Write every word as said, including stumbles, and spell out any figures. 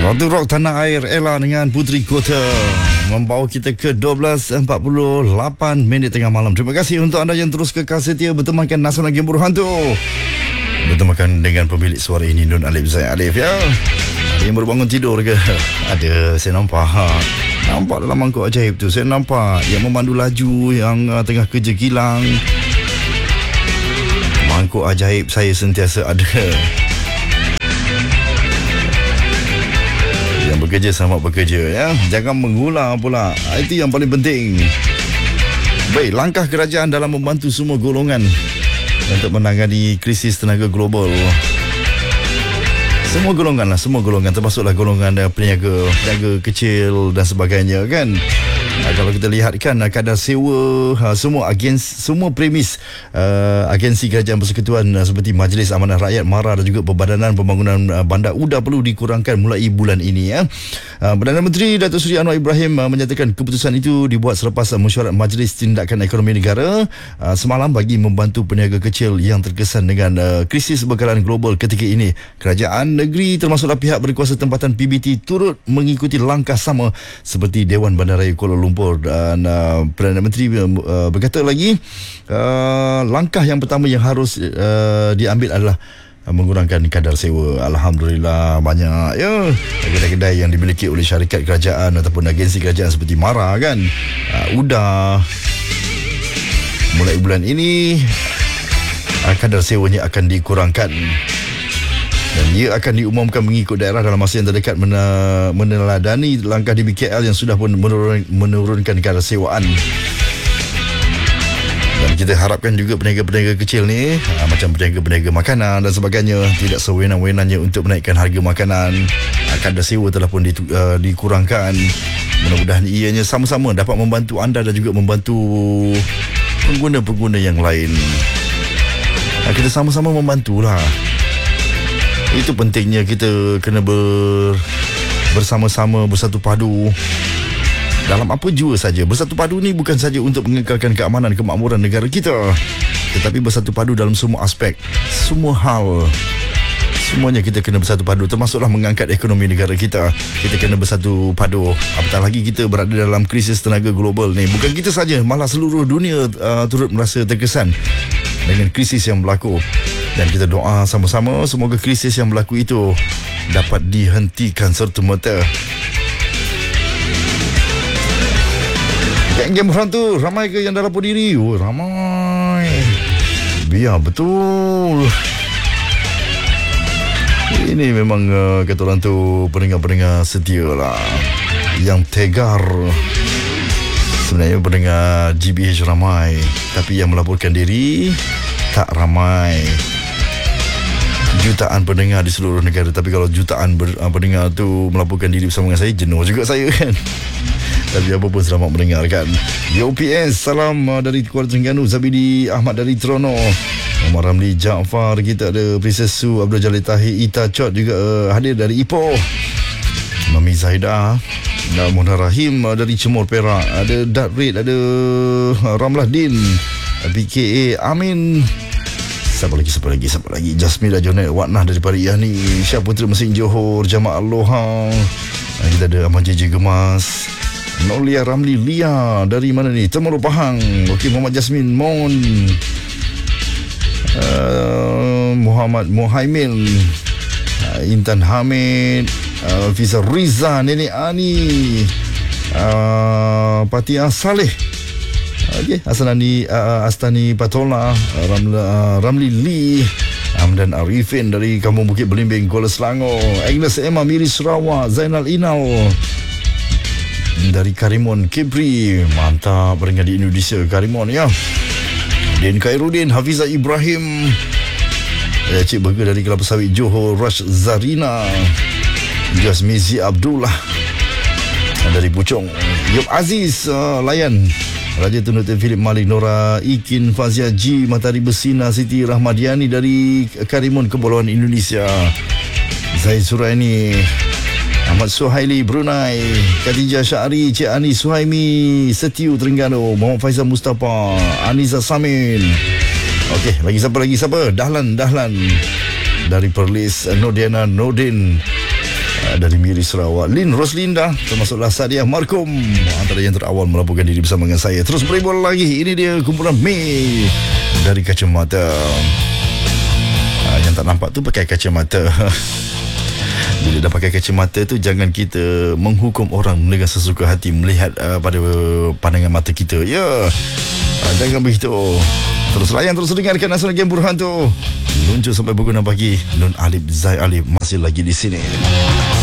Waktu Rock Tanah Air, Ella dengan Puteri Kota membawa kita ke dua belas empat puluh lapan minit tengah malam. Terima kasih untuk anda yang terus kekal setia bertemankan Nasional Game Buruh Hantu, bertemankan dengan pemilik suara ini, Nun Alif Zaid Alif ya. Ada yang baru bangun tidur ke? Ada, saya nampak ha. Nampak dalam mangkuk ajaib tu, saya nampak yang memandu laju, yang uh, tengah kerja kilang. Mangkuk ajaib saya sentiasa ada. Yang bekerja sama bekerja ya. Jangan mengular pula. Itu yang paling penting. Baik, langkah kerajaan dalam membantu semua golongan untuk menangani krisis tenaga global. Semua golongan lah, semua golongan, termasuklah golongan peniaga, peniaga kecil dan sebagainya kan. Uh, kalau kita lihat kan uh, kadar sewa, uh, semua agensi, semua premis uh, agensi kerajaan persekutuan uh, seperti Majlis Amanah Rakyat, MARA dan juga Perbadanan Pembangunan uh, Bandar Udah perlu dikurangkan mulai bulan ini ya. Uh, Perdana Menteri Datuk Seri Anwar Ibrahim uh, menyatakan keputusan itu dibuat selepas uh, mesyuarat Majlis Tindakan Ekonomi Negara uh, semalam bagi membantu peniaga kecil yang terkesan dengan uh, krisis bekalan global ketika ini. Kerajaan negeri termasuklah pihak berkuasa tempatan P B T turut mengikuti langkah sama seperti Dewan Bandaraya Kuala Lumpur. Dan uh, Perdana Menteri uh, berkata lagi uh, langkah yang pertama yang harus uh, diambil adalah uh, mengurangkan kadar sewa. Alhamdulillah banyak ya kedai-kedai yang dimiliki oleh syarikat kerajaan ataupun agensi kerajaan seperti MARA kan, uh, Udah mulai bulan ini uh, kadar sewanya akan dikurangkan. Dan ia akan diumumkan mengikut daerah dalam masa yang terdekat, meneladani langkah D B K L yang sudah pun menurun, menurunkan kadar sewaan. Dan kita harapkan juga peniaga-peniaga kecil ni, aa, macam peniaga-peniaga makanan dan sebagainya, tidak sewenang-wenangnya untuk menaikkan harga makanan. Aa, kadar sewa telah pun di, uh, dikurangkan. Mudah-mudahan ianya sama-sama dapat membantu anda dan juga membantu pengguna-pengguna yang lain. Aa, kita sama-sama membantulah. Itu pentingnya, kita kena ber, bersama-sama, bersatu padu dalam apa jua saja. Bersatu padu ni bukan saja untuk mengekalkan keamanan kemakmuran negara kita, tetapi bersatu padu dalam semua aspek, semua hal. Semuanya kita kena bersatu padu, termasuklah mengangkat ekonomi negara kita. Kita kena bersatu padu. Apatah lagi kita berada dalam krisis tenaga global ni. Bukan kita saja, malah seluruh dunia uh, turut merasa terkesan dengan krisis yang berlaku. Dan kita doa sama-sama semoga krisis yang berlaku itu dapat dihentikan serta-merta. Geng-geng berhantu, ramai ke yang dah lapor diri? Oh, ramai. Biar betul. Ini memang uh, kata orang tu pendengar-pendengar setia lah, yang tegar. Sebenarnya pendengar G B H ramai, tapi yang melaporkan diri tak ramai. Jutaan pendengar di seluruh negara, tapi kalau jutaan ber, uh, pendengar tu melaporkan diri bersama dengan saya, jenuh juga saya kan. Tapi apa pun selamat mendengarkan. Yo P S, salam uh, dari Kuala Terengganu, Zabidi Ahmad dari Terono, Muhammad Ramli Jaafar, kita ada Princess Su, Abdul Jalil Tahir, Ita Chot juga uh, hadir dari Ipoh, Mami Zaidah dan Munah Rahim uh, dari Cemor Perak, ada Dat Red, ada uh, Ramlah Din, uh, P K A Amin. Siapa lagi, siapa lagi, siapa lagi? Jasmine Rajonet Watnah daripada Yani, Syah Puteri Mesin Johor, Jamaah Aloha. Kita ada Ahmad J J Gemas, Nolia Ramli Lia dari mana ni? Temerloh Pahang. Okey, Muhammad Jasmine Mon, uh, Muhammad Muhaimin, uh, Intan Hamid, uh, Fiza Riza, Nenek Ani, uh, Patia Saleh. Okey, Asnani uh, Astani Patola, Ramla, uh, Ramli Lee, Amdan Arifin dari Kampung Bukit Belimbing, Kuala Selangor, Agnes Emma Miri Sarawak, Zainal Inal dari Karimun Kepri. Mantap pendengar di Indonesia, Karimun ya. Din Khairuddin, Hafizah Ibrahim, eh, Cik Burger dari Kelapa Sawit Johor, Rash Zarina, Jasmizi Abdullah dari Puchong, Yop Aziz, uh, Layan, Raja Tunutin Philip Malik, Nora Ikin, Fazia G, Matahari Bersina, Siti Rahmadiani dari Karimun, Kepulauan Indonesia, Zaid Suraini, Ahmad Suhaili, Brunei, Khadijah Syari, Cik Ani Suhaimi, Setiu Terengganu, Muhammad Faizal Mustafa, Aniza Samin. Okey, lagi siapa lagi siapa? Dahlan, Dahlan dari Perlis, Nodiana Nordin, uh, dari Miri Sarawak. Lin Roslinda, termasuklah Sadia Markum, antara yang terawal melaporkan diri bersama dengan saya. Terus beribul lagi. Ini dia kumpulan Mei dari Kacamata. uh, Yang tak nampak tu pakai kacamata. Bila dah pakai kacamata tu, jangan kita menghukum orang dengan sesuka hati melihat uh, pada pandangan mata kita. Ya, uh, jangan begitu. Terus layan, terus dengarkan Nasional Game Burhan tu. Luncur sampai pukul enam pagi. Nun Alif Zai Alif masih lagi di sini.